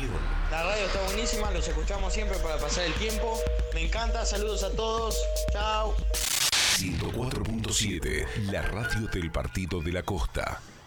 opinión. La radio está buenísima, los escuchamos siempre para pasar el tiempo. Me encanta, saludos a todos. Chao. 104.7, la radio del Partido de la Costa.